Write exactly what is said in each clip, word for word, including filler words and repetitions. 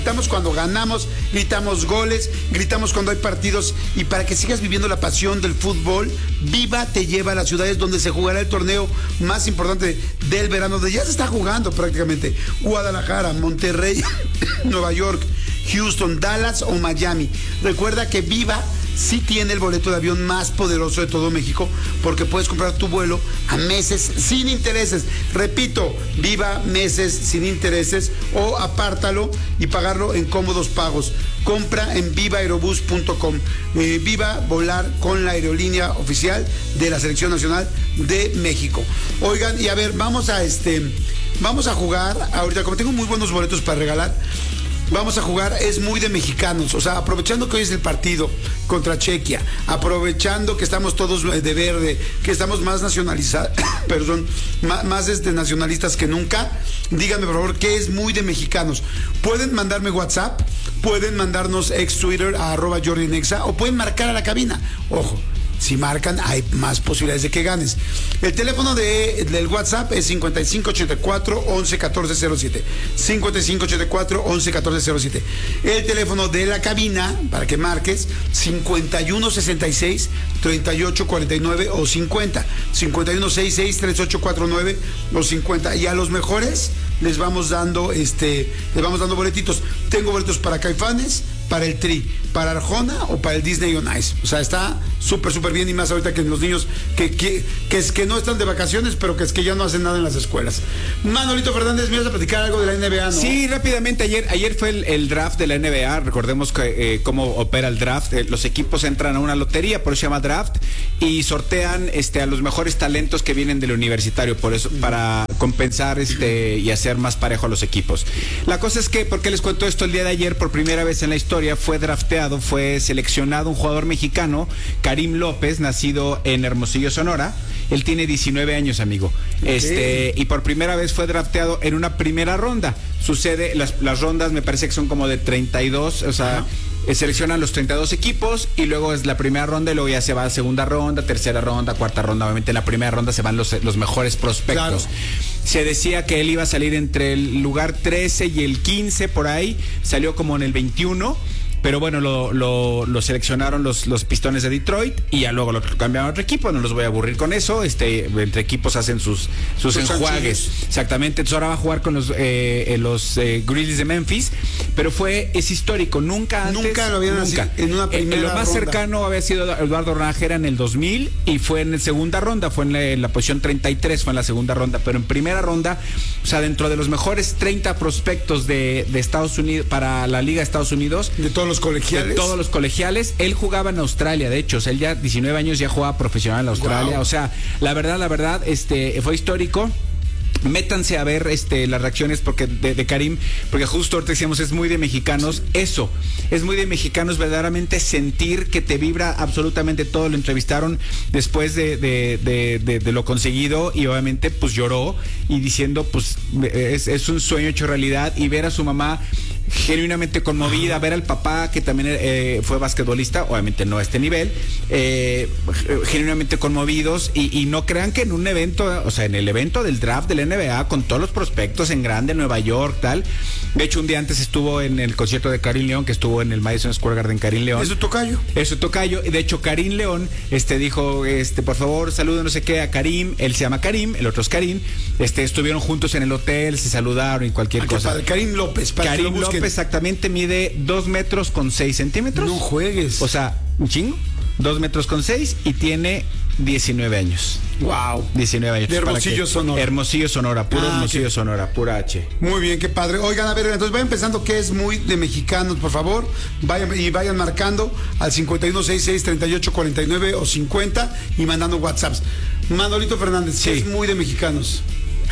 Gritamos cuando ganamos, gritamos goles, gritamos cuando hay partidos. Y para que sigas viviendo la pasión del fútbol, Viva te lleva a las ciudades donde se jugará el torneo más importante del verano, donde ya se está jugando prácticamente. Guadalajara, Monterrey, Nueva York, Houston, Dallas o Miami. Recuerda que Viva sí tiene el boleto de avión más poderoso de todo México, porque puedes comprar tu vuelo a meses sin intereses. Repito, Viva meses sin intereses, o apártalo y pagarlo en cómodos pagos. Compra en viva aerobús punto com. Eh, Viva volar con la aerolínea oficial de la Selección Nacional de México. Oigan, y a ver, vamos a este, vamos a jugar ahorita, como tengo muy buenos boletos para regalar. Vamos a jugar, es muy de mexicanos, o sea, aprovechando que hoy es el partido contra Chequia, aprovechando que estamos todos de verde, que estamos más nacionalizados, perdón, más, más este, nacionalistas que nunca. Díganme, por favor, ¿qué es muy de mexicanos? Pueden mandarme WhatsApp, pueden mandarnos ex Twitter a arroba Jordi Nexa, o pueden marcar a la cabina. Ojo, si marcan, hay más posibilidades de que ganes. El teléfono de, del WhatsApp es cincuenta y cinco ochenta y cuatro once catorce cero siete. cincuenta y cinco ochenta y cuatro once catorce cero siete. El teléfono de la cabina, para que marques, cincuenta y uno sesenta y seis treinta y ocho cuarenta y nueve o cincuenta. cincuenta y uno sesenta y seis treinta y ocho cuarenta y nueve o cincuenta. Y a los mejores les vamos dando, este, les vamos dando boletitos. Tengo boletos para Caifanes, para el Tri, para Arjona o para el Disney on Ice. O sea, está súper, súper bien, y más ahorita que los niños que, que, que es que no están de vacaciones, pero que es que ya no hacen nada en las escuelas. Manolito Fernández, me vas a platicar algo de la N B A, ¿no? Sí, rápidamente, ayer, ayer fue el, el draft de la N B A. Recordemos que, eh, cómo opera el draft. Eh, los equipos entran a una lotería, por eso se llama draft, y sortean este, a los mejores talentos que vienen del universitario, por eso, para compensar este, y hacer más parejo a los equipos. La cosa es que, ¿por qué les cuento esto? El día de ayer, por primera vez en la historia, fue drafteado, fue seleccionado un jugador mexicano, Karim López, nacido en Hermosillo, Sonora. Él tiene diecinueve años, amigo. Okay. Este, y por primera vez fue drafteado en una primera ronda. Sucede, las, las rondas me parece que son como de treinta y dos, o sea, uh-huh. seleccionan los treinta y dos equipos, y luego es la primera ronda, y luego ya se va a segunda ronda, tercera ronda, cuarta ronda. Obviamente en la primera ronda se van los, los mejores prospectos. Claro. Se decía que él iba a salir entre el lugar trece y el quince, por ahí. Salió como en el veintiuno. Pero bueno, lo, lo, lo seleccionaron los, los Pistones de Detroit, y ya luego lo cambiaron a otro equipo. No los voy a aburrir con eso. Este, entre equipos hacen sus, sus enjuagues. Exactamente. Entonces ahora va a jugar con los, eh, los eh, Grizzlies de Memphis. Pero fue, es histórico. Nunca antes. Nunca lo habían nunca. Así, en una primera eh, Lo más ronda. cercano había sido Eduardo Nájera en el dos mil, y fue en la segunda ronda. Fue en la, en la posición treinta y tres, fue en la segunda ronda. Pero en primera ronda, o sea, dentro de los mejores treinta prospectos de, de Estados Unidos, para la Liga de Estados Unidos. De todos los colegiales. De todos los colegiales. Él jugaba en Australia, de hecho. O sea, él ya diecinueve años ya jugaba profesional en Australia. Wow. O sea, la verdad, la verdad, este, fue histórico. Métanse a ver este, las reacciones porque de, de Karim, porque justo ahorita decíamos, es muy de mexicanos. Eso, es muy de mexicanos verdaderamente sentir que te vibra absolutamente todo. Lo entrevistaron después de, de, de, de, de lo conseguido, y obviamente pues lloró, y diciendo pues es, es un sueño hecho realidad, y ver a su mamá genuinamente conmovida, ver al papá, que también eh, fue basquetbolista, obviamente no a este nivel, eh, genuinamente conmovidos, y, y no crean que en un evento, o sea, en el evento del draft de la N B A, con todos los prospectos en grande, Nueva York, tal. De hecho, un día antes estuvo en el concierto de Karim León, que estuvo en el Madison Square Garden. Karim León. ¿Es su tocayo? Es su tocayo. De hecho, Karim León este, dijo, este, por favor, saluden no sé qué a Karim. Él se llama Karim, el otro es Karim. Este, estuvieron juntos en el hotel, se saludaron y cualquier ah, cosa. Padre. Karim López. Para Karim López exactamente mide dos metros con seis centímetros. No juegues. O sea, un chingo. Dos metros con seis, y tiene diecinueve años. Wow. diecinueve años. De Hermosillo, Sonora. Hermosillo, Sonora, puro ah, Hermosillo, okay. Sonora, pura H. Muy bien, qué padre. Oigan, a ver, entonces vayan pensando que es muy de mexicanos, por favor. Vayan y vayan marcando al cincuenta y uno sesenta y seis treinta y ocho cuarenta y nueve o cincuenta, y mandando WhatsApps. Manolito Fernández, sí. Es muy de mexicanos.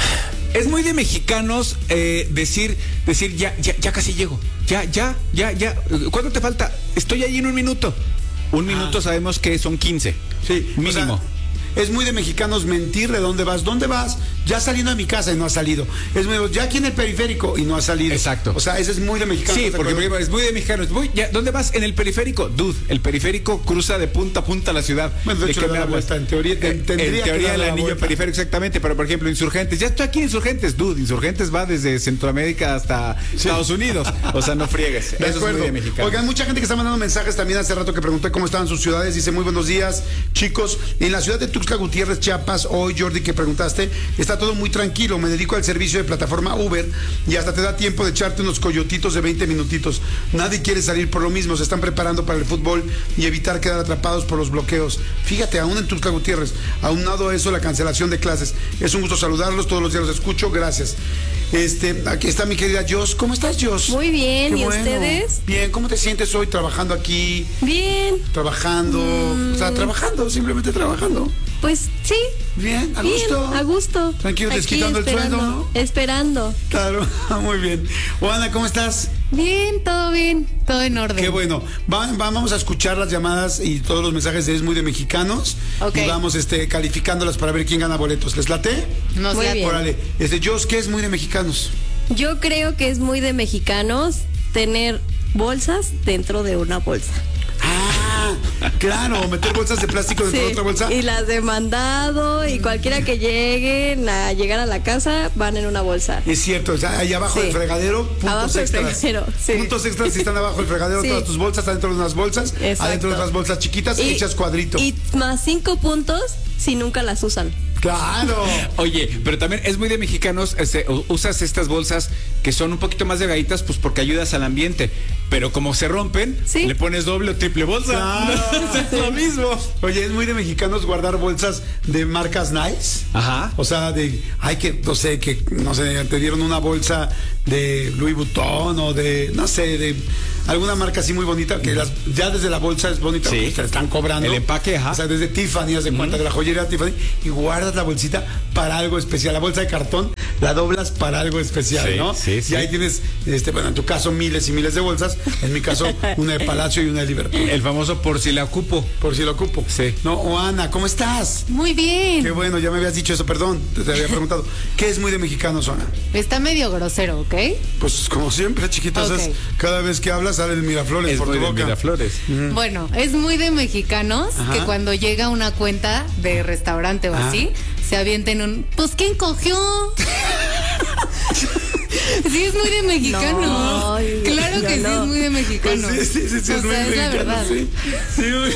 Es muy de mexicanos eh, decir, decir ya, ya, ya casi llego. Ya, ya, ya, ya. ¿Cuánto te falta? Estoy ahí en un minuto. Un minuto ah. sabemos que son quince. Sí, mínimo. O sea, es muy de mexicanos mentir de dónde vas. ¿Dónde vas? ya saliendo de mi casa y no ha salido. Es muy, ya aquí en el periférico y no ha salido. Exacto. O sea, ese es muy de mexicano. Sí, porque es muy de mexicano. Es muy, ya, ¿dónde vas? En el periférico. Dude, el periférico cruza de punta a punta la ciudad. Bueno, de, ¿De hecho, qué le me da la hablas? vuelta. En teoría, te- En tendría que teoría dar el la anillo vuelta. periférico, exactamente. Pero, por ejemplo, Insurgentes. Ya estoy aquí en Insurgentes. Dude, Insurgentes va desde Centroamérica hasta Estados Unidos. O sea, no friegues. De Eso acuerdo. es muy de mexicano. Oigan, mucha gente que está mandando mensajes también hace rato que pregunté cómo estaban sus ciudades. Dice, muy buenos días, chicos. En la ciudad de Tuxtla Gutiérrez, Chiapas, hoy, Jordi, que preguntaste, está todo muy tranquilo. Me dedico al servicio de plataforma Uber y hasta te da tiempo de echarte unos coyotitos de veinte minutitos. Nadie quiere salir por lo mismo. Se están preparando para el fútbol y evitar quedar atrapados por los bloqueos. Fíjate, aún en Tuxtla Gutiérrez, aunado a eso, la cancelación de clases. Es un gusto saludarlos. Todos los días los escucho. Gracias. Este, aquí está mi querida Jos. ¿Cómo estás, Jos? Muy bien, Qué ¿y bueno. ustedes? Bien, ¿cómo te sientes hoy trabajando aquí? Bien, Trabajando, Mm. o sea, trabajando, simplemente trabajando. pues sí. Bien, a Bien, gusto. a gusto. Tranquilo, Aquí desquitando el esperando, sueldo, ¿no? Esperando. Claro, muy bien. Juana, ¿cómo estás? Bien, todo bien, todo en orden. Qué bueno. Va- va- vamos a escuchar las llamadas y todos los mensajes de Es Muy de Mexicanos. Ok. Y vamos este, calificándolas para ver quién gana boletos. ¿Les late? Nos Muy late. bien. Órale. Este, Jos, ¿qué es Muy de Mexicanos? Yo creo que es muy de mexicanos tener bolsas dentro de una bolsa. Ah, claro, meter bolsas de plástico dentro Sí, de otra bolsa. y las de mandado y cualquiera que lleguen a llegar a la casa van en una bolsa. Es cierto, o sea, ahí abajo Sí. del fregadero, puntos Abajo del extras. fregadero, sí. Puntos extras si están abajo del fregadero, Sí. todas tus bolsas, adentro de unas bolsas, Exacto. adentro de otras bolsas chiquitas, Y- hechas cuadrito. Y más cinco puntos si nunca las usan. Claro. Oye, pero también es muy de mexicanos, este, u- usas estas bolsas que son un poquito más delgaditas, pues porque ayudas al ambiente. Pero como se rompen, Sí. le pones doble o triple bolsa. Claro. Es lo mismo. Oye, es muy de mexicanos guardar bolsas de marcas nice. Ajá. O sea, de, hay que, no sé, que, no sé, te dieron una bolsa de Louis Vuitton o de, no sé, de alguna marca así muy bonita, que las, ya desde la bolsa es bonita, Sí. porque te la están cobrando. El empaque, ajá. O sea, desde Tiffany, haz de cuenta, de la joyería Tiffany, y guardas la bolsita para algo especial. La bolsa de cartón la doblas para algo especial, Sí, ¿no? sí, sí. Y ahí tienes, este, bueno, en tu caso miles y miles de bolsas, en mi caso una de Palacio y una de Liverpool. El famoso por si la ocupo. Por si lo ocupo. Sí. No, o Ana, ¿cómo estás? Muy bien. Qué bueno, ya me habías dicho eso, perdón, te, te había preguntado. ¿Qué es muy de mexicanos, Ana? Está medio grosero, ¿ok? Pues como siempre, chiquitas, Ok. es- cada vez que hablas sale el Miraflores Es por muy tu de boca. Miraflores. Bueno, es muy de mexicanos Ajá. que cuando llega una cuenta de restaurante o Ah. así, se avienten un, pues ¿quién cogió? Sí, es muy de mexicanos. No, ay, claro ya que sí no. es muy de mexicanos. Pues sí, sí, sí, sí, o es muy sea, de es la mexicanos, verdad. sí. Sí, muy-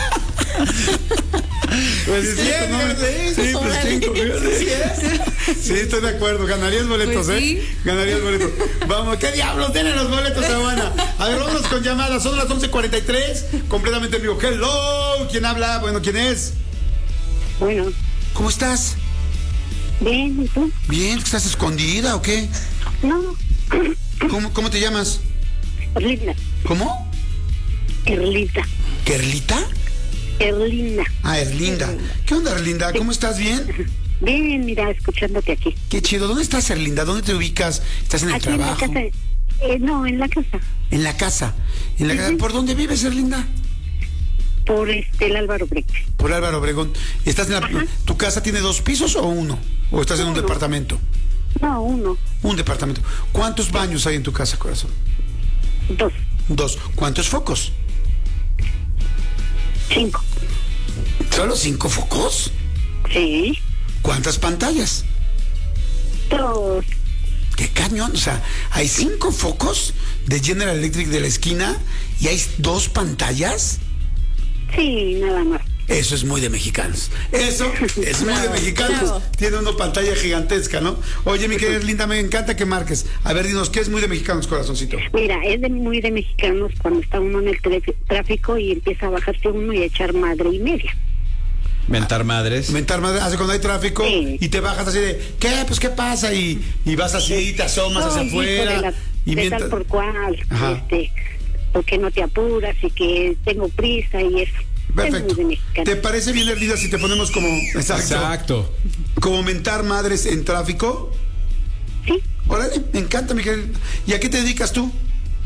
Pues sí, sí, no, sí, sí, pues ¿quién cogió? Sí, sí, estoy de acuerdo, ganarías boletos, Pues ¿eh? sí. Ganarías boletos. Vamos, ¿qué diablos tienen los boletos, Habana? A ver, vámonos con llamadas, son las once cuarenta y tres, completamente en vivo. Hello, ¿quién habla? Bueno, ¿quién es? Bueno, ¿Cómo estás? bien, ¿y tú? Bien, ¿estás escondida o qué? No, ¿Cómo, cómo te llamas? Erlinda, ¿Cómo? Erlinda, ¿Erlita? Erlinda. Ah, Erlinda. ¿Qué onda, Erlinda? ¿Cómo estás? ¿Bien? Bien, mira, escuchándote aquí. Qué chido. ¿Dónde estás, Erlinda? ¿Dónde te ubicas? ¿Estás en el Aquí en la trabajo? casa. Eh, no, en la casa. En la casa. En la casa. Ujú. ¿Por dónde vives, Erlinda? Por este, el Álvaro Brecht. Por Álvaro Obregón. ¿Estás en la, Ajá. ¿Tu casa tiene dos pisos o uno? ¿O estás en un Uno. departamento? No, uno, Un departamento. ¿Cuántos baños hay en tu casa, corazón? dos, Dos. ¿Cuántos focos? cinco. ¿Solo cinco focos? Sí, ¿Cuántas pantallas? dos. ¡Qué cañón! O sea, hay cinco focos de General Electric de la esquina y hay dos pantallas. Sí, nada más. Eso es muy de mexicanos. Eso es muy de Bravo, mexicanos. bravo. Tiene una pantalla gigantesca, ¿no? Oye, mi querida Linda, me encanta que marques. A ver, dinos, ¿qué es muy de mexicanos, corazoncito? Mira, es de muy de mexicanos cuando está uno en el tref- tráfico y empieza a bajarse uno y a echar madre y media. Mentar madres. Mentar madre, hace cuando hay tráfico Sí. y te bajas así de, ¿qué? Pues, ¿qué pasa? Y, y vas así, te asomas hacia Ay, hijo de afuera. la- y de mientras... tal por cual, Ajá. este, porque no te apuras y que tengo prisa y eso. Es Perfecto. muy de mexicano. ¿Te parece bien, Erlida, si te ponemos como... Exacto. Exacto. Como mentar madres en tráfico? Sí, Órale, me encanta, mi querida. ¿Y a qué te dedicas tú?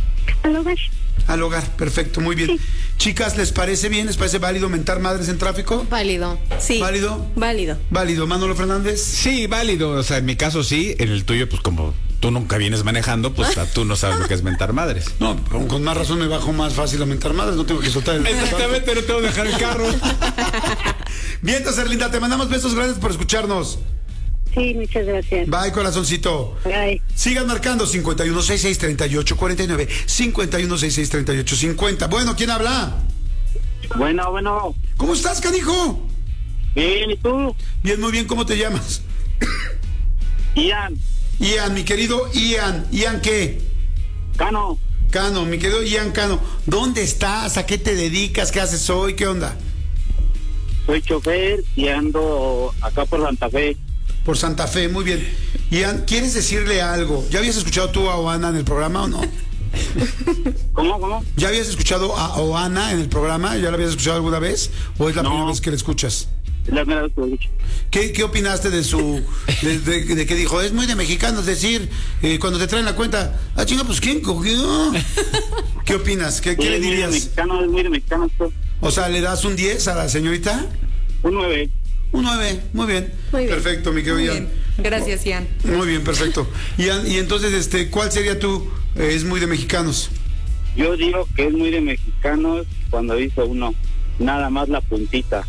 al hogar. Al hogar, perfecto, muy bien. Sí. Chicas, ¿les parece bien? ¿Les parece válido mentar madres en tráfico? Válido. Sí. ¿Válido? Válido. Válido. Manolo Fernández. Sí, válido. O sea, en mi caso sí. En el tuyo, pues como tú nunca vienes manejando, pues a tú no sabes lo que es mentar madres. No, con, con más razón me bajo más fácil a mentar madres, no tengo que soltar el... Exactamente, no tengo que dejar el carro. Bien, entonces, Linda, te mandamos besos, gracias por escucharnos. Sí, muchas gracias. Bye, corazoncito. Bye. Sigan marcando cincuenta y uno sesenta y seis, treinta y ocho cuarenta y nueve, cincuenta y uno sesenta y seis, treinta y ocho cincuenta. Bueno, ¿quién habla? Bueno, bueno. ¿Cómo estás, canijo? Bien, ¿y tú? Bien, muy bien, ¿cómo te llamas? Ian, Ian, mi querido Ian. ¿Ian qué? Cano. Cano, mi querido Ian Cano. ¿Dónde estás? ¿A qué te dedicas? ¿Qué haces hoy? ¿Qué onda? Soy chofer y ando acá por Santa Fe. Por Santa Fe, muy bien. Ian, ¿quieres decirle algo? ¿Ya habías escuchado tú a Oana en el programa o no? ¿Cómo, cómo? ¿Ya habías escuchado a Oana en el programa? ¿Ya la habías escuchado alguna vez? ¿O es la No. primera vez que la escuchas? Es la primera vez que lo escucho. ¿Qué, qué opinaste de su... de, de- de que dijo, es muy de mexicanos decir, eh, cuando te traen la cuenta, ah, chinga, pues ¿quién cogió? ¿Qué opinas? ¿Qué, qué Sí, le es muy de dirías? mexicano, es muy de mexicano esto. O sea, ¿le das un diez a la señorita? Un nueve. Un nueve, muy bien. Muy bien. Perfecto, mi querido Muy Ian. bien. Gracias, Ian. Muy bien, perfecto. Ian, y entonces, este, ¿cuál sería tu... eh, es muy de mexicanos? Yo digo que es muy de mexicanos cuando dice uno, nada más la puntita.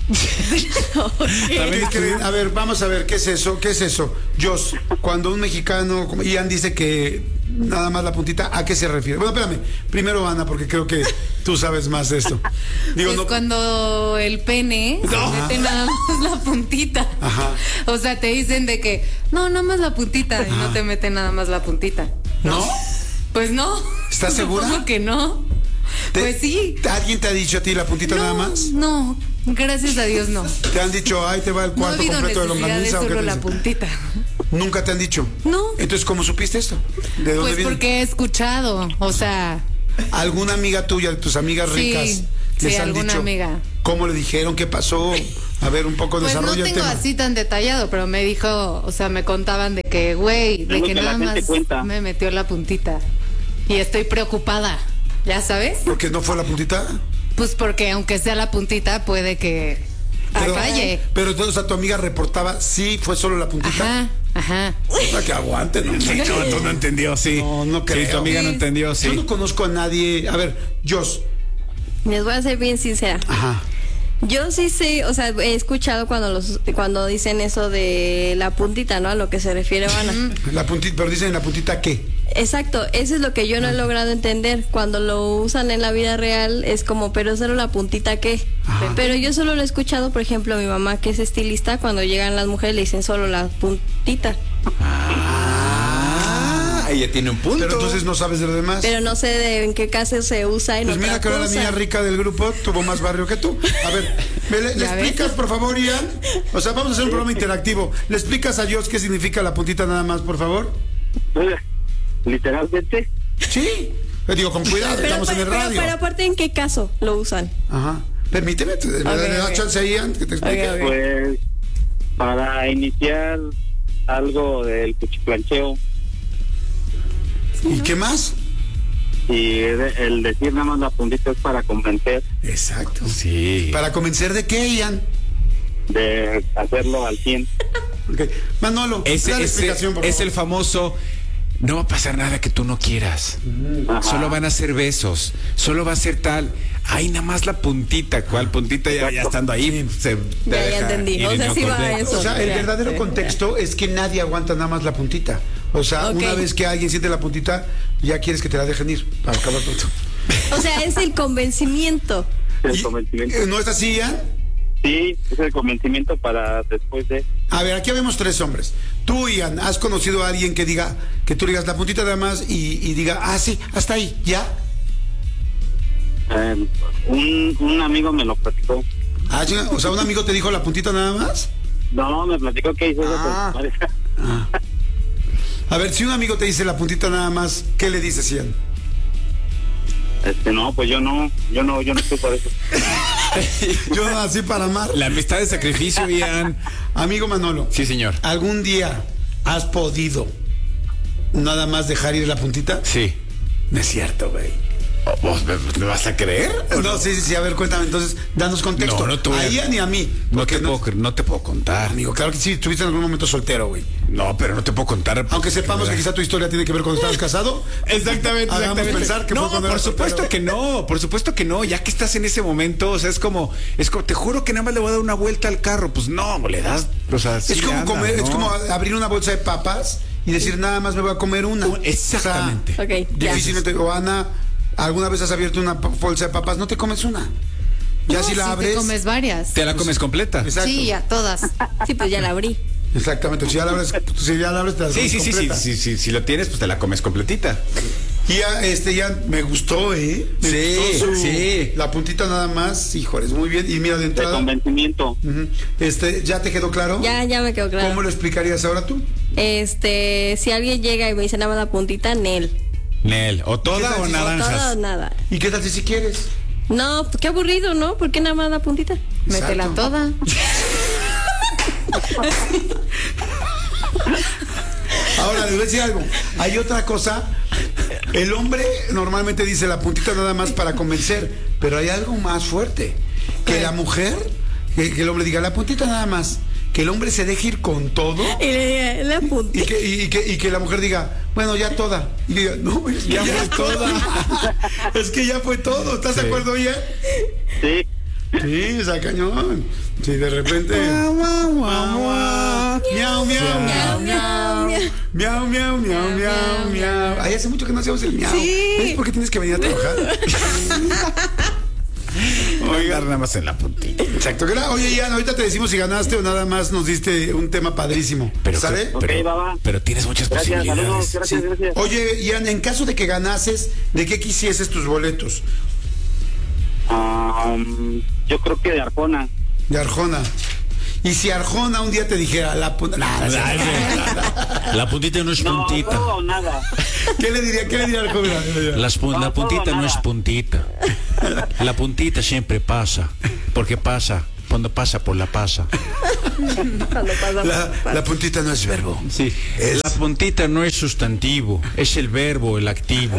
¿Qué creen? A ver, vamos a ver, ¿qué es eso? ¿Qué es eso? Jos, cuando un mexicano, como Ian dice que nada más la puntita, ¿a qué se refiere? Bueno, espérame, primero Ana, porque creo que tú sabes más de esto. Digo, Pues no, cuando el pene se No. mete nada más la puntita. Ajá. O sea, te dicen de que, no, nada más la puntita. Y no te mete nada más la puntita. ¿no? Pues no. ¿Estás segura? Supongo que no. ¿Te- Pues sí. ¿Alguien te ha dicho a ti la puntita No, nada más? No, gracias a Dios no. ¿Te han dicho, ahí te va el No ha cuarto habido completo de necesidad de longaniza? ¿O qué solo te la dicen? puntita. Nunca te han dicho. No. Entonces, ¿cómo supiste esto? ¿De dónde Pues viene? porque he escuchado, o sea, ¿Alguna amiga tuya, de tus amigas Sí, ricas, sí, les han alguna dicho amiga. cómo le dijeron, qué pasó? A ver, un poco pues no desarrolla el tengo tema. así tan detallado, pero me dijo, o sea, me contaban de que, güey, de Es lo que que la nada gente más cuenta. me metió la puntita. Y estoy preocupada, ¿ya sabes? ¿Porque no fue la puntita? Pues porque aunque sea la puntita, puede que falle. pero entonces a tu amiga reportaba, sí, fue solo la puntita. Ajá, ajá. Puta, que aguante, ¿no? Sí, no, tú no entendió, sí. No, no creo. Sí, tu amiga no Sí. entendió, sí. Yo no conozco a nadie. A ver, Jos. Les voy a ser bien sincera. Ajá. Yo sí sé, o sea, he escuchado cuando los cuando dicen eso de la puntita, ¿no? A lo que se refiere Ana. La puntita, pero dicen la puntita qué. Exacto, eso es lo que yo no he logrado entender. Cuando lo usan en la vida real es como, pero solo la puntita qué. Ajá. Pero yo solo lo he escuchado, por ejemplo, a mi mamá que es estilista, cuando llegan las mujeres le dicen solo la puntita. Ah, ella tiene un punto. Pero entonces no sabes de lo demás. Pero no sé de en qué caso se usa en Pues otra mira que ahora la cosa. niña rica del grupo tuvo más barrio que tú. A ver, ¿me le, le ¿Ya ves? explicas, por favor, Ian? O sea, vamos a hacer un programa interactivo. ¿Le explicas a Jos qué significa la puntita nada más, por favor? Literalmente, Sí. Le digo, con cuidado, Pero, estamos en el pero, radio. pero aparte, ¿en qué caso lo usan? Ajá. Permíteme, te- ¿le le das ok. chance a Ian que te explique? Ok, ok. pues, para iniciar algo del cuchiplancheo ¿Y qué más? y de- el decir nada más la puntita es para convencer Exacto. Sí. ¿Para convencer de qué, Ian? de hacerlo al cien. Ok. Manolo, Ese, da la ese explicación, por es favor. el famoso. No va a pasar nada que tú no quieras. Ajá. Solo van a ser besos. Solo va a ser tal. Ay, nada más la puntita. ¿Cuál puntita? Ya, ya estando ahí. Se te Ya, ya deja entendí. ir O en sea, el sí va contexto. eso. O sea, el Ya, verdadero sí. contexto es que nadie aguanta nada más la puntita. O sea, Ok. una vez que alguien siente la puntita, ya quieres que te la dejen ir para acabar pronto. O sea, es el convencimiento. El Y- convencimiento. eh, ¿No es así, Ian? Sí, es el convencimiento para después de... A ver, aquí vemos tres hombres. Tú, Ian, ¿has conocido a alguien que diga, que tú le digas la puntita nada más y, y diga, ah, sí, hasta ahí, ya? eh, un, un amigo me lo platicó. Ah, chinga, o sea, un amigo te dijo la puntita nada más. No, me platicó que hizo eso Ah. con su pareja. A ver, si un amigo te dice la puntita nada más, ¿qué le dices, Ian? Este, no, pues yo no, yo no, yo no estoy por eso. Yo nací para amar. La amistad de sacrificio, Ian. Amigo Manolo, Sí, señor. ¿algún día has podido nada más dejar ir la puntita? Sí. No es cierto, güey. ¿Vos me, me vas a creer? No, sí, sí, sí, a ver, cuéntame, entonces, danos contexto. No, no te voy a- a ella ni a mí. No porque te, puedo, cre- no te puedo contar. Amigo, claro que sí, estuviste en algún momento soltero, güey. No, pero no te puedo contar. Aunque sepamos que quizá tu historia tiene que ver cuando estabas casado. Exactamente, Hagamos exactamente. pensar que no, fue cuando por eras supuesto soltero. que no, por supuesto que no, ya que estás en ese momento, o sea, es como, es como, te juro que nada más le voy a dar una vuelta al carro, pues no, le das, o sea, sí Es como le anda, comer, ¿no? es como abrir una bolsa de papas y decir nada más me voy a comer una. Exactamente. O sea, Ok, ya. difícilmente, o Ana, ¿alguna vez has abierto una pa- bolsa de papas? No te comes una. Ya No, si la sí abres. te comes varias. Te la comes completa. Exacto. Sí, a todas. Sí, pues ya la abrí. Exactamente. Si ya la abres, si ya la abres, te la Sí, comes sí, sí, sí, completa. sí, sí, si lo tienes, pues te la comes completita. Y ya, este, ya me gustó, ¿eh? Me Sí, gustó su- sí. La puntita nada más, híjoles, muy bien. Y mira, de De entrada. convencimiento. Ujú. Este, ¿ya te quedó claro? Ya, ya me quedó claro. ¿Cómo lo explicarías ahora tú? Este, si alguien llega y me dice nada más la puntita, Nel. Nel, o ¿Qué toda tal o si- O naranjas. todo o nada. ¿Y qué tal si si quieres? No, pues qué aburrido, ¿no? ¿Por qué nada más la puntita? Métela Exacto. toda. Ahora, les voy a decir algo. Hay otra cosa. El hombre normalmente dice la puntita nada más para convencer, pero hay algo más fuerte. Que la mujer, que, que el hombre diga la puntita nada más. Que el hombre se deje ir con todo. Y le la Y puntita. que, y, que, y que la mujer diga, bueno, ya toda. Y diga, no, es que ya, fue toda. Es que ya fue todo. ¿Estás de acuerdo, ya? Sí. Sí, está cañón. Sí, de repente. Miau, miau, miau, miau, miau. Miau, miau, miau, miau, miau. Ay, hace mucho que no hacíamos el miau. Sí. ¿Ves por qué tienes que venir a trabajar? Oiga, nada más en la puntita. Exacto. Gra- Oye, Ian, ahorita te decimos si ganaste o nada más nos diste un tema padrísimo. Pero, ¿Sale? Ok, pero, va, va. pero tienes muchas Gracias, posibilidades. saludos. Gracias, Sí. gracias. Oye, Ian, en caso de que ganases, ¿de qué quisieses tus boletos? Ah, um, yo creo que de Arjona. De Arjona. Y si Arjona un día te dijera la puta. Nah, no, La puntita no es No, puntita. no, nada. ¿Qué le diría? ¿Qué le diría Arjona? Las pu- No, la puntita todo, no nada. es puntita. La puntita siempre pasa. Porque pasa cuando pasa por la pasa. Cuando pasa, La, pasa. la puntita no es verbo. Sí. Es- La puntita no es sustantivo. Es el verbo, el activo.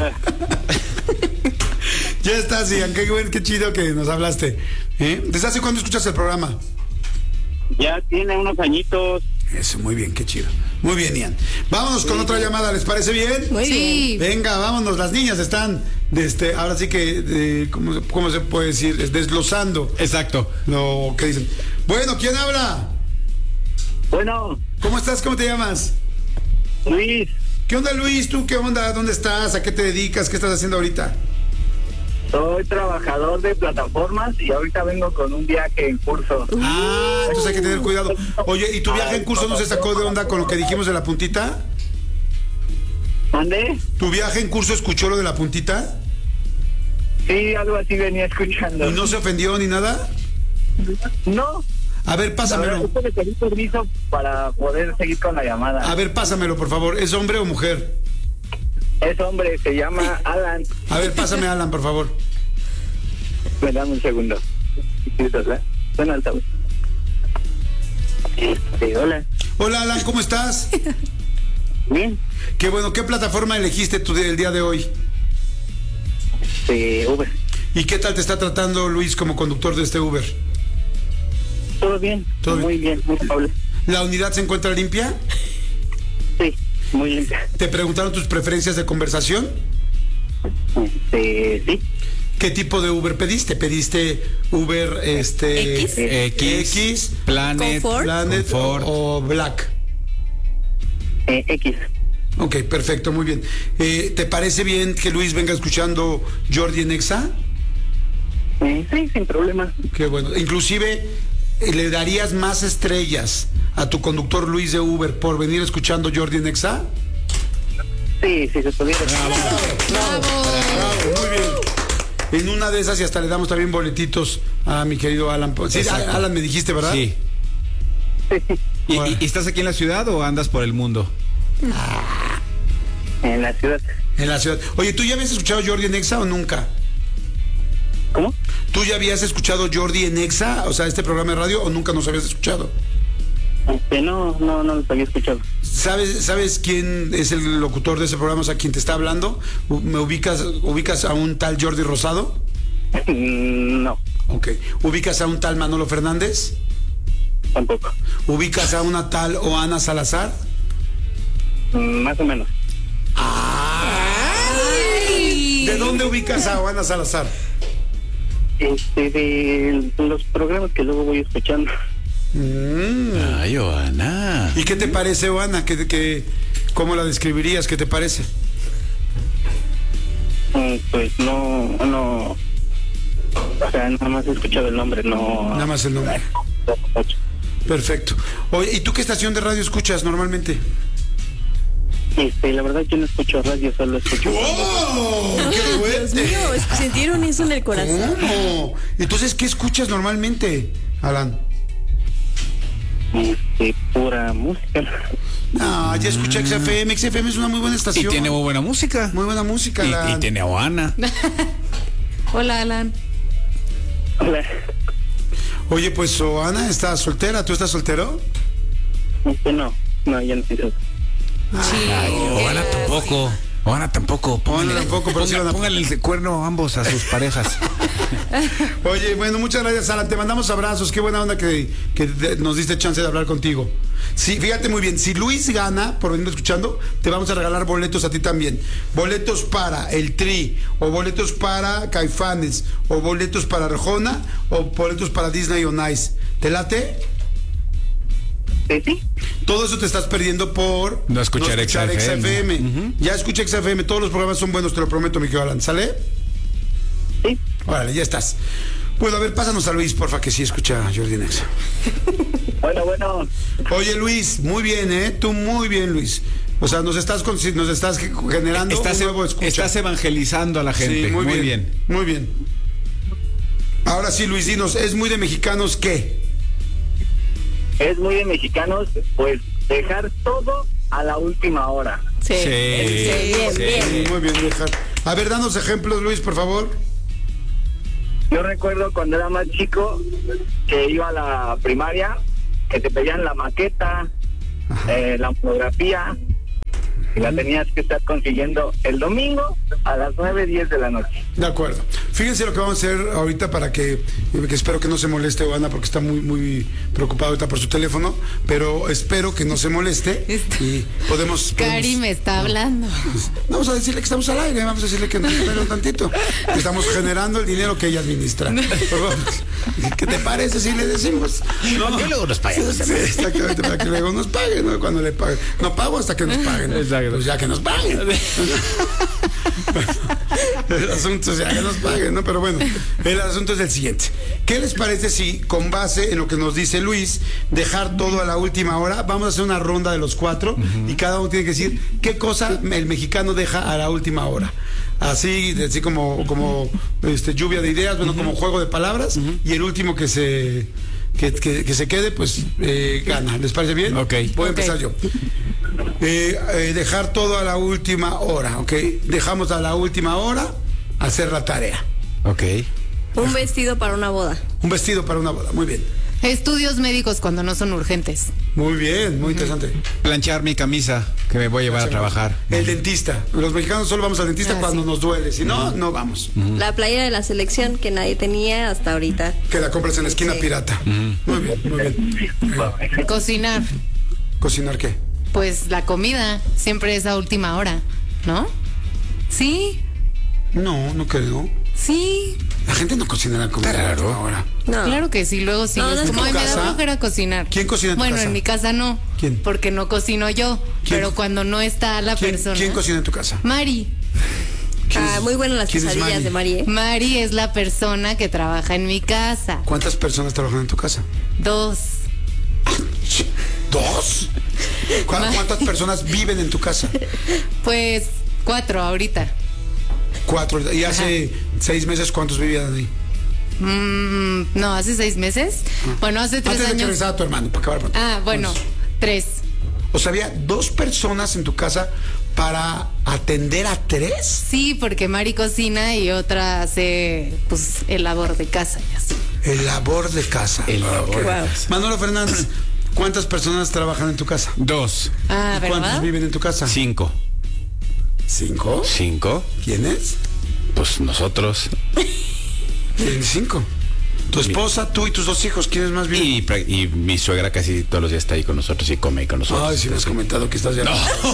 Ya estás, Ian. Qué, buen- qué chido que nos hablaste. ¿Eh? ¿Desde hace cuándo escuchas el programa? Ya tiene unos añitos. Eso, muy bien, qué chido. Muy bien, Ian. Vámonos con otra llamada, ¿les parece bien? Muy Sí. Venga, vámonos, las niñas están, de este, ahora sí que, eh, ¿cómo, se- cómo se puede decir? Es Desglosando Exacto. lo que dicen. Bueno, ¿quién habla? Bueno, ¿Cómo estás? ¿Cómo te llamas? Luis, ¿Qué onda, Luis? ¿Tú qué onda? ¿Dónde estás? ¿A qué te dedicas? ¿Qué estás haciendo ahorita? soy trabajador de plataformas y ahorita vengo con un viaje en curso. Ah, entonces hay que tener cuidado. Oye, ¿y tu viaje en curso no se sacó de onda con lo que dijimos de la puntita? ¿Mande? ¿Tu viaje en curso escuchó lo de la puntita? Sí, algo así venía escuchando. ¿Y no se ofendió ni nada? No, A ver, la verdad pásamelo. es que le pedí permiso para poder seguir con la llamada. A ver, pásamelo, por favor. ¿Es hombre o mujer? Es hombre, se llama Alan. A ver, pásame a Alan, por favor. Me dan un segundo. Suena altavoz. Sí, hola. Hola, Alan, ¿cómo estás? Bien. Qué bueno, ¿qué plataforma elegiste tú el día de hoy? Sí, Uber. ¿Y qué tal te está tratando Luis como conductor de este Uber? Todo bien. Todo muy bien, muy amable. ¿La unidad se encuentra limpia? Sí, muy bien. ¿Te preguntaron tus preferencias de conversación? Este, sí. ¿Qué tipo de Uber pediste? ¿Pediste Uber este X. X, X, Planet, Confort. Planet Confort. o Black? Eh, X. Ok, perfecto, muy bien. Eh, ¿Te parece bien que Luis venga escuchando Jordi en Exa? Eh, sí, sin problema. Qué bueno. Inclusive, eh, ¿le darías más estrellas a tu conductor Luis de Uber por venir escuchando Jordi en Exa? Sí, sí se pudiera. Bravo. Bravo, muy bien. En una de esas y hasta le damos también boletitos a mi querido Alan. Sí, Exacto. Alan me dijiste, ¿verdad? Sí. ¿Y, Bueno. y- y estás aquí en la ciudad o andas por el mundo? En la ciudad. En la ciudad. Oye, ¿tú ya habías escuchado Jordi en Exa o nunca? ¿Cómo? ¿Tú ya habías escuchado Jordi en Exa? O sea, este programa de radio, o nunca nos habías escuchado. Este, no, no, no los había escuchado. ¿Sabes, ¿Sabes quién es el locutor de ese programa, o sea, quién te está hablando? ¿Me ubicas, ubicas a un tal Jordi Rosado? No, Ok. ¿Ubicas a un tal Manolo Fernández? tampoco. ¿Ubicas a una tal Oana Salazar? Mm, Más o menos. ¿De dónde ubicas a Oana Salazar? Este, de los programas que luego voy escuchando. Mm. Ay, Joana. ¿Y qué te parece, Oana? ¿Qué, qué, ¿Cómo la describirías? ¿Qué te parece? Mm, Pues no, no. O sea, nada más he escuchado el nombre, no. Nada más el nombre. Perfecto. Oye, ¿y tú qué estación de radio escuchas normalmente? Este, la verdad yo no escucho radio, solo escucho. ¡Oh! ¡Qué Dios fuerte! mío, es que sintieron eso en el corazón. ¿Cómo? Entonces, ¿qué escuchas normalmente, Alan? Este, pura música. No, ya escuché X F M. X F M es una muy buena Y estación. tiene muy buena música. Muy buena música, Y, Alan. y tiene a Joana. Hola, Alan. Hola. Oye, pues, Oana está soltera. ¿Tú estás soltero? Este, no, no, ya no pienso. Ay, Joana tampoco. Joana tampoco. Joana tampoco, pero sí van a- póngale el cuerno a ambos a sus parejas. Oye, bueno, muchas gracias, Alan. Te mandamos abrazos. Qué buena onda que, que te- nos diste chance de hablar contigo. Sí, fíjate muy bien. Si Luis gana por venir escuchando, te vamos a regalar boletos a ti también. Boletos para el Tri, o boletos para Caifanes, o boletos para Arjona, o boletos para Disney on Ice. ¿Te late? Sí, sí. Todo eso te estás perdiendo por No escuchar X F M. X F M. Ujú. Ya escuché X F M. Todos los programas son buenos, te lo prometo, mi querido Alan. ¿Sale? Sí. Órale, ya estás. Bueno, a ver, pásanos a Luis, porfa, que sí escucha a Jordi Nexa. Bueno, bueno. Oye, Luis, muy bien, ¿eh? Tú muy bien, Luis. O sea, nos estás, con- nos estás generando Estás, un nuevo escucha. estás evangelizando a la gente. Sí, muy, bien. Muy bien. Ahora sí, Luis, dinos, ¿es muy de mexicanos qué? Es muy de mexicanos, pues dejar todo a la última hora. Sí, Sí, sí, bien, sí. bien. Muy bien, dejar. A ver, danos ejemplos, Luis, por favor. Yo recuerdo cuando era más chico que iba a la primaria, que te pedían la maqueta, eh, la monografía, y la tenías que estar consiguiendo el domingo a las nueve, diez de la noche. De acuerdo. Fíjense lo que vamos a hacer ahorita para que, que espero que no se moleste Oana porque está muy muy preocupada ahorita por su teléfono, pero espero que no se moleste Está- y podemos... Cari podemos- me está hablando. Vamos a decirle que estamos al aire, vamos a decirle que nos espere un tantito. Que estamos generando el dinero que ella administra. Por favor, ¿qué te parece si le decimos? No, que luego nos paguen. Sí, exactamente, para que luego nos paguen, ¿no? Cuando le paguen. No pago hasta que nos paguen. Exacto. Pues ya que nos paguen. El asunto es ya que nos paguen, ¿no? Pero bueno, el asunto es el siguiente. ¿Qué les parece si, con base en lo que nos dice Luis, dejar todo a la última hora? Vamos a hacer una ronda de los cuatro y cada uno tiene que decir qué cosa el mexicano deja a la última hora. Así, así como, como este, lluvia de ideas, bueno, como juego de palabras, y el último que se que, que- que se quede, pues eh, gana. ¿Les parece bien? Ok. Voy a Ok. empezar yo. Eh, eh, dejar todo a la última hora, ¿ok? Dejamos a la última hora hacer la tarea. Ok. Un vestido para una boda. Un vestido para una boda, muy bien. Estudios médicos cuando no son urgentes. Muy bien, muy interesante. Planchar mi camisa que me voy a llevar a trabajar. El dentista. Los mexicanos solo vamos al dentista Ah, cuando sí. nos duele. Si no, no vamos. La playera de la selección que nadie tenía hasta ahorita. Que la compras en la esquina Sí. pirata. Muy bien, muy bien. Cocinar. ¿Cocinar qué? Pues la comida siempre es a última hora, ¿no? Sí, No, no creo. sí. La gente no cocina la comida. Está raro. Ahora. No. Claro que sí, luego sí. No, no es es como, tu "Ay, me da casa". flojera cocinar. ¿Quién cocina en tu Bueno, casa? en mi casa no. ¿Quién? Porque no cocino yo. ¿Quién? Pero cuando no está la ¿Quién, persona. ¿Quién cocina en tu casa? Mari. ¿Quién Ah, es- muy buenas las quién es quesadillas Mari? de Mari, ¿eh? Mari es la persona que trabaja en mi casa. ¿Cuántas personas trabajan en tu casa? Dos. ¿Dos? ¿Cu- ¿Cuántas personas viven en tu casa? Pues cuatro ahorita. Cuatro. ¿Y hace seis meses cuántos vivían ahí? Mm, no, hace seis meses. Bueno, hace tres Antes de que años. regresara tu hermano, para acabar pronto. Ah, bueno, Pues, tres. o sea, había dos personas en tu casa para atender a tres. Sí, porque Mari cocina y otra hace pues el labor de casa y así. El labor de casa. El labor de Ok. casa. Manolo Fernández, ¿Cuántas personas trabajan en tu casa? Dos. Ah, ¿Cuántos ¿verdad? viven en tu casa? Cinco. ¿Cinco? ¿Cinco? ¿Quiénes? Pues nosotros. ¿Quién? Cinco. Tu esposa, tú y tus dos hijos, ¿quiénes más viven? Y, pra- y mi suegra casi todos los días está ahí con nosotros y come ahí con nosotros. Ay, si me has comentado que estás ya.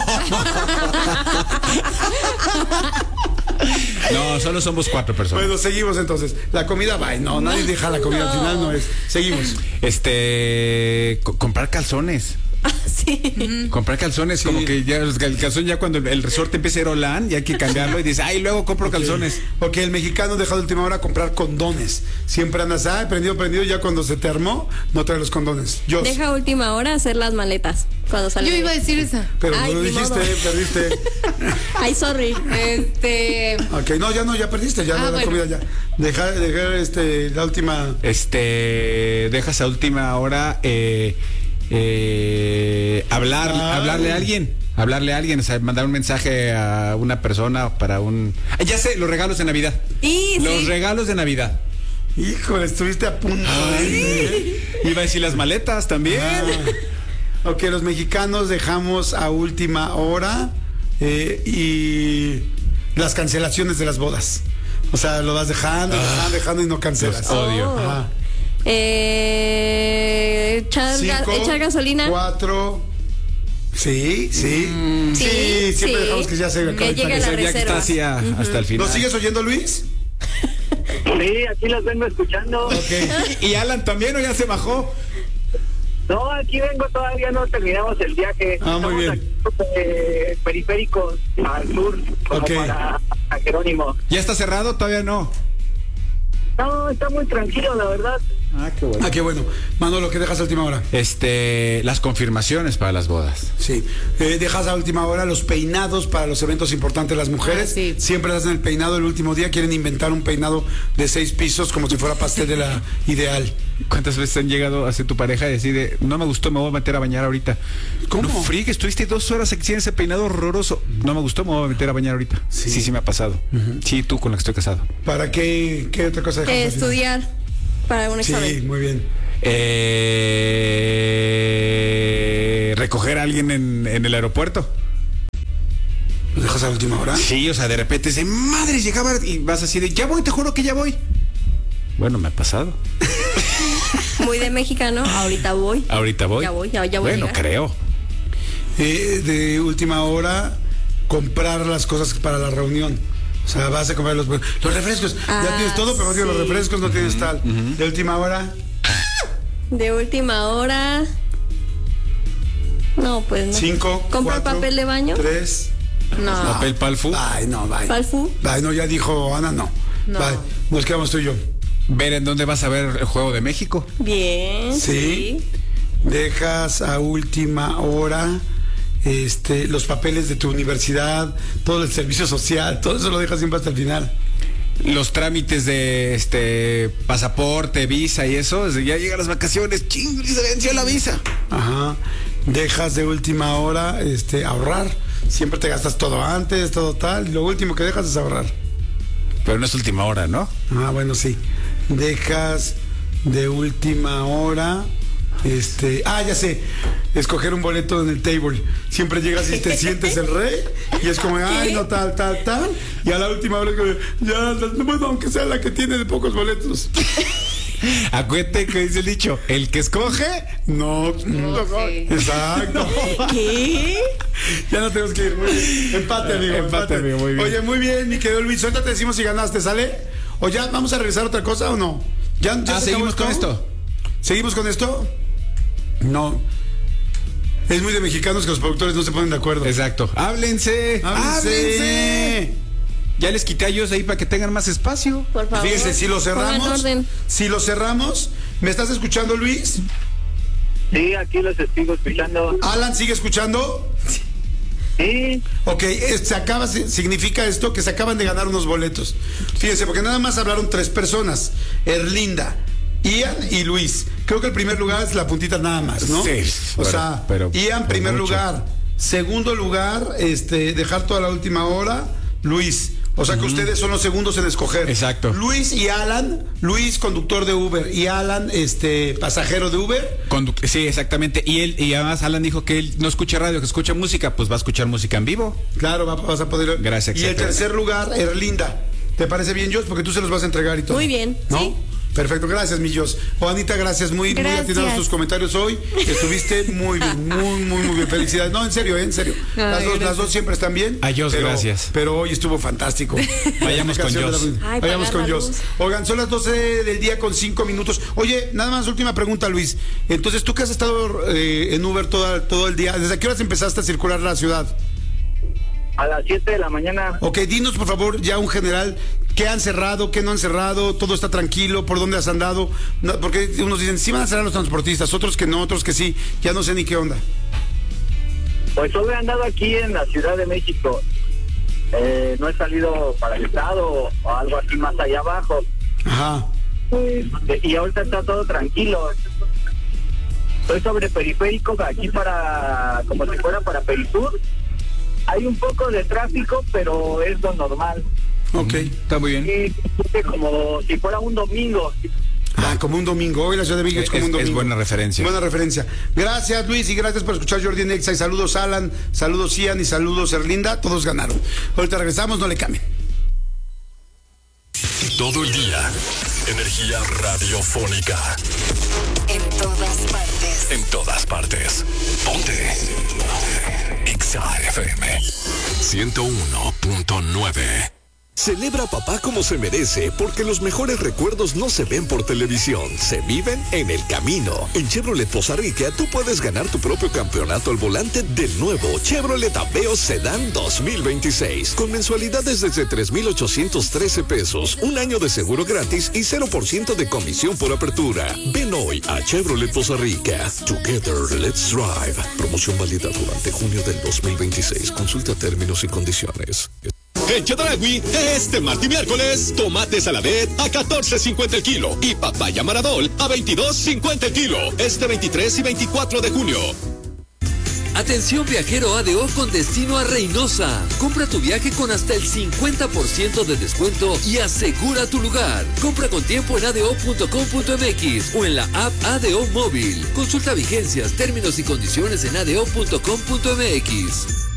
No, solo somos cuatro personas. Bueno, seguimos entonces. La comida va, no, nadie deja la comida al final, no es. Seguimos. Este, co- comprar calzones. Sí. Comprar calzones, Sí. como que ya el calzón ya cuando el resorte empieza a ir holán, ya hay que cambiarlo y dice, ay, luego compro calzones. Ok, el mexicano deja de última hora comprar condones. Siempre andas, ah, prendido, prendido, ya cuando se te armó, no trae los condones. Yo. Deja a última hora hacer las maletas cuando sale. Yo iba a decir esa. Pero Ay, no lo ni dijiste, modo. perdiste. Ay, sorry. Este. Ok, no, ya no, ya perdiste, ya Ah, no la bueno. comida ya. Dejar, dejar este, la última. Este, dejas a última hora eh, eh, hablar, Ay. hablarle a alguien. Hablarle a alguien, o sea, mandar un mensaje a una persona para un... Ah, ya sé, los regalos de Navidad. Y Los sí. regalos de Navidad. Híjole, estuviste a punto. Iba a decir las maletas también. Ah. Ok, los mexicanos dejamos a última hora eh, y las cancelaciones de las bodas. O sea, lo vas dejando, dejando, dejando y no cancelas. Los odio. Oh. Ajá. Eh, echar, ga- Cinco, echar gasolina. Cuatro. Sí, sí. sí, sí, siempre sí. dejamos que ya se acabe Que el llegue tanque. la Ese día que está reserva. así a- hasta el final. ¿Lo sigues oyendo, Luis? Sí, aquí los vengo escuchando. Ok. ¿Y Alan también o ya se bajó? No, aquí vengo, todavía no terminamos el viaje. Ah, muy Estamos bien. aquí, eh, periféricos al sur, como Ok. para a Jerónimo. ¿Ya está cerrado? Todavía no. No, está muy tranquilo, la verdad. Ah, qué bueno. Ah, qué bueno. Manolo, ¿qué dejas a última hora? Este, las confirmaciones para las bodas. Sí. Eh, dejas a última hora los peinados para los eventos importantes de las mujeres. Ah, sí. Siempre hacen el peinado el último día. Quieren inventar un peinado de seis pisos como si fuera pastel de la ideal. ¿Cuántas veces han llegado hacia tu pareja y decide, no me gustó, me voy a meter a bañar ahorita? ¿Cómo? No, Frick, estuviste dos horas aquí en ese peinado horroroso. No me gustó, me voy a meter a bañar ahorita. Sí. Sí, sí, me ha pasado. Sí, tú con la que estoy casado. ¿Para qué, qué otra cosa dejas? Eh, al final? estudiar para un Sí, examen. muy bien. Eh, recoger a alguien en, en el aeropuerto. ¿Lo dejas a última hora? Sí, o sea, de repente dice, madre, llegaba y vas así de, ya voy, te juro que ya voy. Bueno, me ha pasado. Muy de mexicano, ahorita voy. Ahorita voy. Ya voy, ya- ya voy a Bueno, llegar. creo. Eh, de última hora, comprar las cosas para la reunión. O sea, vas a comprar los, los refrescos. Ah, ya tienes todo, pero no tienes sí. los refrescos, no tienes tal. De última hora, De última hora. No, pues no. cinco. ¿Compra cuatro, papel de baño? Tres. No. Papel palfu. Ay, no, bye. ¿Palfu? Bye, no, ya dijo Ana, no. No. Bye. Nos quedamos tú y yo. Ver en dónde vas a ver el Juego de México. Bien. Sí. Dejas a última hora este, los papeles de tu universidad, todo el servicio social, todo eso lo dejas siempre hasta el final. Los trámites de este pasaporte, visa y eso, desde ya llegan las vacaciones, ching, y se venció la visa. Ajá. Dejas de última hora este, ahorrar. Siempre te gastas todo antes, todo tal. Y lo último que dejas es ahorrar. Pero no es última hora, ¿no? Ah, bueno, sí. Dejas de última hora. Este, ah, ya sé, escoger un boleto en el table. Siempre llegas y te sientes el rey y es como, ay, no, tal, tal, tal. Y a la última hora es como, ya, bueno, aunque sea la que tiene de pocos boletos. Acuérdate que dice el dicho, el que escoge, No, No, sí. exacto. ¿Qué? Ya no tenemos que ir. Muy bien. Empate, amigo. Empate, amigo, muy bien. Oye, muy bien, mi querido Luis. Ahorita te decimos si ganaste, ¿sale? O ya, ¿vamos a revisar otra cosa o no? ¿Ya, ya Ah, se seguimos acabó con esto. ¿Seguimos con esto? No. Es muy de mexicanos que los productores no se ponen de acuerdo. Exacto. Háblense, háblense. ¡Háblense! Ya les quité a ellos ahí para que tengan más espacio. Por favor. Fíjense, si lo pongan cerramos, orden. si lo cerramos, ¿me estás escuchando, Luis? Sí, aquí los estoy escuchando. Alan, ¿sigue escuchando? Sí, Ok, eh, se acaba, si- significa esto que se acaban de ganar unos boletos. Fíjense, porque nada más hablaron tres personas: Erlinda, Ian y Luis. Creo que el primer lugar es la puntita nada más, ¿no? Sí, O bueno, sea, pero Ian, por primer mucho. lugar. Segundo lugar, este, dejar toda la última hora, Luis. O sea que uh-huh. ustedes son los segundos en escoger. Exacto. Luis y Alan, Luis conductor de Uber y Alan este pasajero de Uber. Condu- sí, exactamente. Y él y además Alan dijo que él no escucha radio, que escucha música, pues va a escuchar música en vivo. Claro, va, vas a poder. Gracias. Y el tercer lugar, Erlinda. ¿Te parece bien, Jos? Porque tú se los vas a entregar y todo. Muy bien, ¿no? sí. Perfecto, gracias, mi Jos. Juanita, gracias, muy, muy atinados tus comentarios hoy. Estuviste muy bien, muy, muy, muy bien. Felicidades. No, en serio, ¿eh? en serio. Ay, las, dos, gracias. las dos siempre están bien. A Jos, pero, gracias. Pero hoy estuvo fantástico. Vayamos con Jos. Ay, Vayamos con pagar la Jos. luz. Oigan, son las doce del día con cinco minutos. Oye, nada más última pregunta, Luis. Entonces, tú que has estado eh, en Uber toda, todo el día, ¿desde qué horas empezaste a circular la ciudad? A las siete de la mañana. Ok, dinos por favor ya un general, ¿qué han cerrado, qué no han cerrado? ¿Todo está tranquilo? ¿Por dónde has andado? No, porque unos dicen, sí van a cerrar los transportistas, otros que no, otros que sí, ya no sé ni qué onda. Pues solo he andado aquí en la Ciudad de México. Eh, no he salido para el estado o algo así más allá abajo. Ajá. Eh, y ahorita está todo tranquilo. Estoy sobre periférico, aquí para, como si fuera para Perisur. Hay un poco de tráfico, pero es lo normal. Ok. Está muy bien. Y como si fuera un domingo. Ah, como un domingo. Hoy la Ciudad de México es como Es- un domingo. es buena referencia. Buena referencia. Gracias, Luis, y gracias por escuchar Jordi en Exa. Y saludos, Alan, saludos, Ian, y saludos, Erlinda. Todos ganaron. Ahorita regresamos, no le cambien. Todo el día, energía radiofónica. En todas partes. En todas partes. Ponte. Exa F M ciento uno punto nueve. Celebra a papá como se merece, porque los mejores recuerdos no se ven por televisión, se viven en el camino. En Chevrolet Poza Rica tú puedes ganar tu propio campeonato al volante del nuevo Chevrolet Aveo Sedán dos mil veintiséis, con mensualidades desde tres mil ochocientos trece pesos, un año de seguro gratis y cero por ciento de comisión por apertura. Ven hoy a Chevrolet Poza Rica. Together, let's drive. Promoción válida durante junio del dos mil veintiséis. Consulta términos y condiciones. En Chedragui, este martes y miércoles, tomate saladet a catorce cincuenta el kilo y papaya maradol a veintidós cincuenta el kilo. Este veintitrés y veinticuatro de junio. Atención viajero A D O con destino a Reynosa. Compra tu viaje con hasta el cincuenta por ciento de descuento y asegura tu lugar. Compra con tiempo en a d o punto com punto m x o en la app A D O Móvil. Consulta vigencias, términos y condiciones en a d o punto com punto m x.